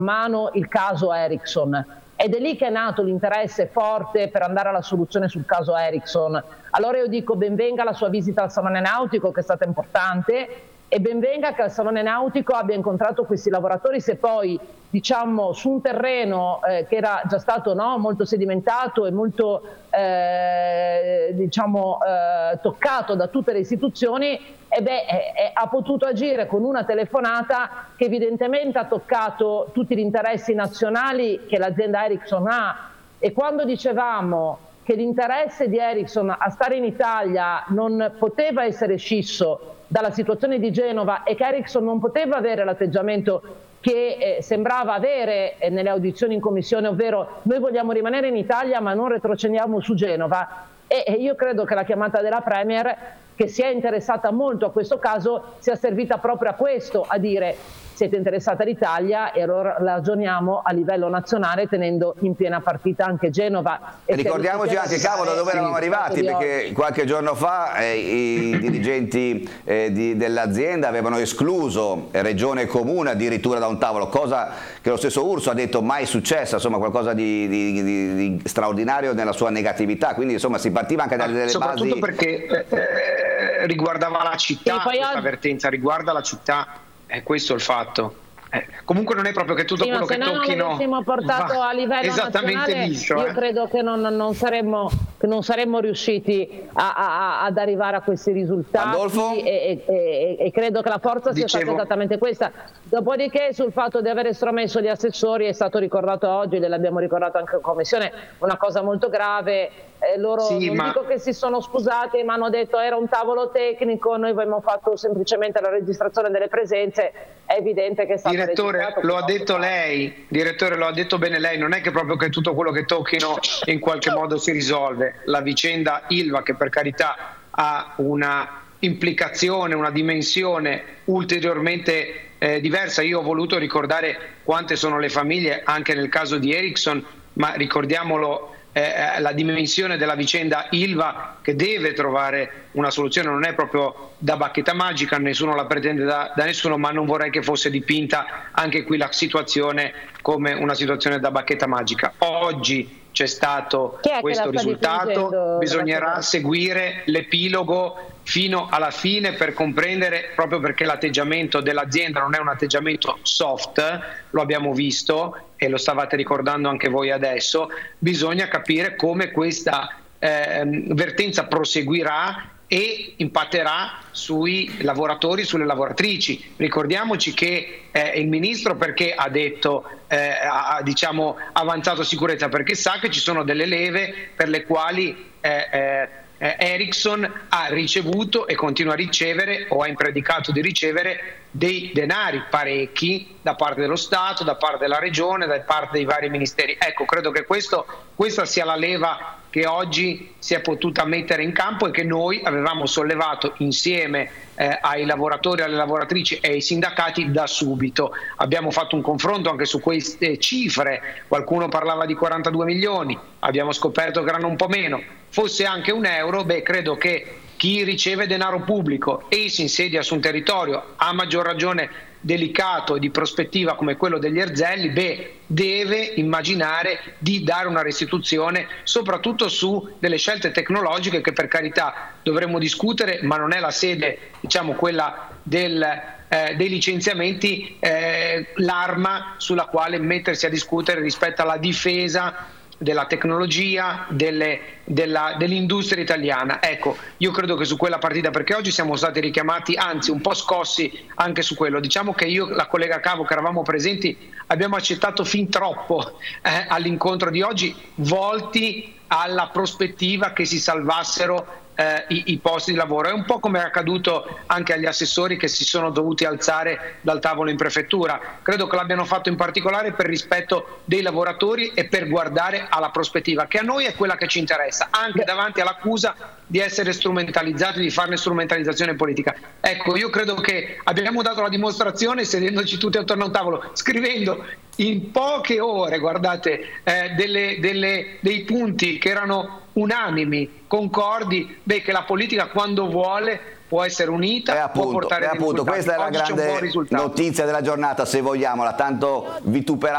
mano il caso Ericsson. Ed è lì che è nato l'interesse forte per andare alla soluzione sul caso Ericsson. Allora io dico ben venga la sua visita al Salone Nautico, che è stata importante, e ben venga che al Salone Nautico abbia incontrato questi lavoratori, se poi diciamo su un terreno che era già stato molto sedimentato e molto toccato da tutte le istituzioni, ha potuto agire con una telefonata che evidentemente ha toccato tutti gli interessi nazionali che l'azienda Ericsson ha. E quando dicevamo che l'interesse di Ericsson a stare in Italia non poteva essere scisso dalla situazione di Genova e che Ericsson non poteva avere l'atteggiamento che sembrava avere nelle audizioni in commissione, ovvero noi vogliamo rimanere in Italia ma non retrocediamo su Genova, e io credo che la chiamata della Premier, che si è interessata molto a questo caso, sia servita proprio a questo, a dire siete interessati all'Italia e allora ragioniamo a livello nazionale tenendo in piena partita anche Genova. E ricordiamoci anche, cavolo, dove eravamo arrivati, perché qualche giorno fa i dirigenti dell'azienda avevano escluso Regione e Comune addirittura da un tavolo, cosa che lo stesso Urso ha detto mai successa, insomma qualcosa di straordinario nella sua negatività, quindi insomma si partiva anche dalle basi. Soprattutto perché riguardava la città, questa avvertenza riguarda la città. È questo il fatto. Comunque non è proprio che tutto quello che tocchino... Se non l'avessimo portato a livello nazionale, io credo che non saremmo riusciti ad arrivare a questi risultati e credo che la forza sia stata esattamente questa. Dopodiché sul fatto di aver estromesso gli assessori è stato ricordato oggi, l'abbiamo ricordato anche in commissione, una cosa molto grave. Loro dico che si sono scusati, ma hanno detto era un tavolo tecnico, noi abbiamo fatto semplicemente la registrazione delle presenze. È evidente che è stato Direttore, lo ha detto lei, Direttore, lo ha detto bene lei, non è che proprio che tutto quello che tocchino in qualche modo si risolve. La vicenda Ilva, che per carità ha una implicazione, una dimensione ulteriormente diversa, io ho voluto ricordare quante sono le famiglie anche nel caso di Ericsson, ma ricordiamolo, la dimensione della vicenda Ilva, che deve trovare una soluzione, non è proprio da bacchetta magica, nessuno la pretende da nessuno, ma non vorrei che fosse dipinta anche qui la situazione come una situazione da bacchetta magica. Oggi c'è stato questo risultato, bisognerà seguire l'epilogo fino alla fine per comprendere, proprio perché l'atteggiamento dell'azienda non è un atteggiamento soft, lo abbiamo visto e lo stavate ricordando anche voi adesso, bisogna capire come questa vertenza proseguirà e impatterà sui lavoratori, sulle lavoratrici. Ricordiamoci che il Ministro perché ha detto, ha avanzato sicurezza, perché sa che ci sono delle leve per le quali Ericsson ha ricevuto e continua a ricevere o ha impredicato di ricevere dei denari parecchi da parte dello Stato, da parte della Regione, da parte dei vari ministeri. Ecco, credo che questa sia la leva che oggi si è potuta mettere in campo e che noi avevamo sollevato insieme ai lavoratori, alle lavoratrici e ai sindacati da subito. Abbiamo fatto un confronto anche su queste cifre, qualcuno parlava di 42 milioni, abbiamo scoperto che erano un po' meno, fosse anche un euro, credo che chi riceve denaro pubblico e si insedia su un territorio a maggior ragione delicato e di prospettiva come quello degli Erzelli, deve immaginare di dare una restituzione soprattutto su delle scelte tecnologiche che per carità dovremmo discutere, ma non è la sede, quella dei licenziamenti, l'arma sulla quale mettersi a discutere rispetto alla difesa della tecnologia, dell'industria italiana. Ecco, io credo che su quella partita, perché oggi siamo stati richiamati, anzi un po' scossi anche su quello, diciamo che io e la collega Cavo che eravamo presenti abbiamo accettato fin troppo all'incontro di oggi, volti alla prospettiva che si salvassero i posti di lavoro. È un po' come è accaduto anche agli assessori che si sono dovuti alzare dal tavolo in prefettura. Credo che l'abbiano fatto in particolare per rispetto dei lavoratori e per guardare alla prospettiva, che a noi è quella che ci interessa, anche davanti all'accusa di essere strumentalizzati, di farne strumentalizzazione politica. Ecco, io credo che abbiamo dato la dimostrazione sedendoci tutti attorno a un tavolo, scrivendo in poche ore, guardate, dei punti che erano unanimi, concordi, che la politica quando vuole può essere unita, può portare dei risultati. Questa è la grande notizia della giornata, se vogliamo, la tanto vituperata